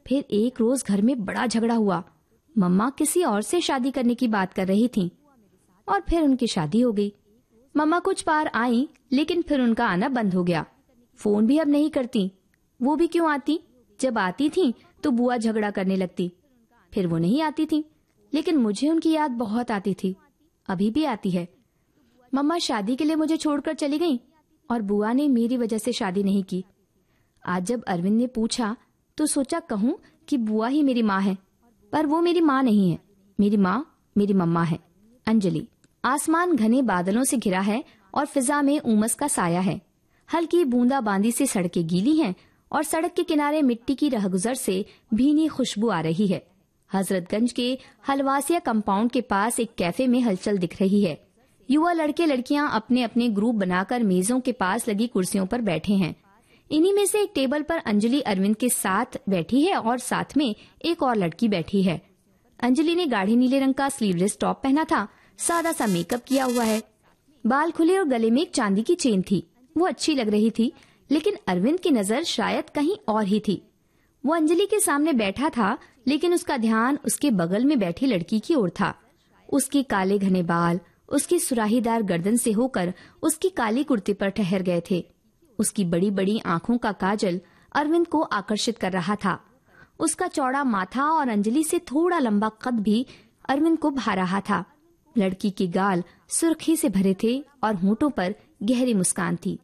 फिर एक रोज घर में बड़ा झगड़ा हुआ। मम्मा किसी और से शादी करने की बात कर रही थीं और फिर उनकी शादी हो गई। मम्मा कुछ बार आई, लेकिन फिर उनका आना बंद हो गया। फोन भी अब नहीं करती। वो भी क्यों आती? जब आती थी तो बुआ झगड़ा करने लगती। फिर वो नहीं आती थी, लेकिन मुझे उनकी याद बहुत आती थी, अभी भी आती है। मम्मा शादी के लिए मुझे छोड़कर चली गई और बुआ ने मेरी वजह से शादी नहीं की। आज जब अरविंद ने पूछा तो सोचा कहूं कि बुआ ही मेरी माँ है, पर वो मेरी माँ नहीं है। मेरी माँ मेरी मम्मा है, अंजलि। आसमान घने बादलों से घिरा है और फिजा में उमस का साया है। हल्की बूंदाबांदी से सड़कें गीली हैं और सड़क के किनारे मिट्टी की रहगुजर से भीनी खुशबू आ रही है। हजरतगंज के हलवासिया कंपाउंड के पास एक कैफे में हलचल दिख रही है। युवा लड़के लड़कियां अपने अपने ग्रुप बनाकर मेजों के पास लगी कुर्सियों पर बैठे हैं। इन्हीं में से एक टेबल पर अंजलि अरविंद के साथ बैठी है और साथ में एक और लड़की बैठी है। अंजलि ने गाढ़े नीले रंग का स्लीवलेस टॉप पहना था, सादा सा मेकअप किया हुआ है, बाल खुले और गले में एक चांदी की चेन थी। वो अच्छी लग रही थी, लेकिन अरविंद की नजर शायद कहीं और ही थी। वो अंजलि के सामने बैठा था, लेकिन उसका ध्यान उसके बगल में बैठी लड़की की ओर था। उसके काले घने बाल उसकी सुराहीदार गर्दन से होकर उसकी काली कुर्ती पर ठहर गए थे। उसकी बड़ी बड़ी आंखों का काजल अरविंद को आकर्षित कर रहा था। उसका चौड़ा माथा और अंजलि से थोड़ा लंबा कद भी अरविंद को भा रहा था। लड़की के गाल सुर्खी से भरे थे और होंठों पर गहरी मुस्कान थी।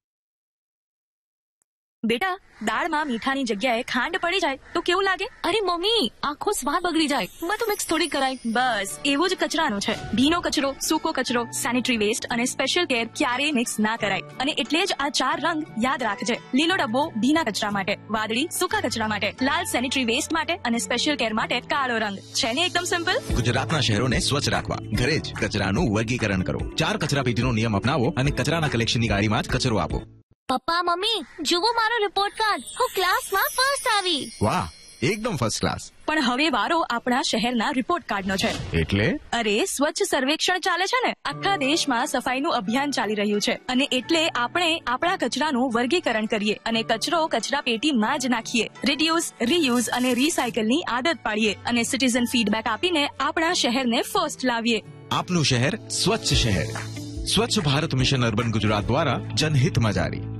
बेटा, દાળમાં મીઠાની જગ્યાએ ખાંડ પડી જાય તો કેવું લાગે? અરે મમ્મી, આખો સ્વાદ બગડી જાય. મેં તો મિક્સ થોડી કરાય. બસ એવું જ કચરાનું છે. ભીનો કચરો, સૂકો કચરો, સેનિટરી વેસ્ટ અને સ્પેશિયલ કેર ક્યારેય મિક્સ ના કરાય. અને એટલે જ આ 4 રંગ યાદ રાખજે. લીલો ડબ્બો ભીના કચરા માટે, વાદળી સૂકા કચરા માટે, લાલ સેનિટરી વેસ્ટ માટે અને સ્પેશિયલ કેર માટે કાળો રંગ. છે ને એકદમ સિમ્પલ? ગુજરાતના શહેરોને સ્વચ્છ રાખવા ઘરે જ કચરાનું વર્ગીકરણ કરો. 4 કચરાપેટીનો નિયમ અપનાવો અને કચરાના કલેક્શનની ગાડીમાં જ કચરો આપો. પપ્પા મમ્મી, જુઓ મારો રિપોર્ટ કાર્ડ. હું ક્લાસમાં ફર્સ્ટ આવી. વાહ, એકદમ ફર્સ્ટ ક્લાસ. પણ હવે વારો આપણા શહેરના રિપોર્ટ કાર્ડનો છે. એટલે? અરે, સ્વચ્છ સર્વેક્ષણ ચાલે છે ને. આખા દેશમાં સફાઈનું અભિયાન ચાલી રહ્યું છે અને એટલે આપણે આપણા કચરાનું વર્ગીકરણ કરીએ અને કચરો કચરા પેટીમાં જ નાખીએ. રિડ્યુસ, રીયુઝ અને રીસાયકલની આદત પાડીએ અને સિટીઝન ફીડબેક આપીને આપણા શહેરને ફર્સ્ટ લાવીએ. આપનું શહેર સ્વચ્છ શહેર. સ્વચ્છ ભારત મિશન અર્બન ગુજરાત દ્વારા જનહિતમાં જારી.